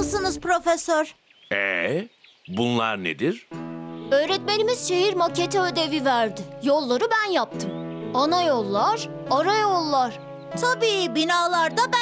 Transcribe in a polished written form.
haklısınız profesör. Bunlar nedir? Öğretmenimiz şehir maketi ödevi verdi. Yolları ben yaptım. Ana yollar, ara yollar. Tabii binalarda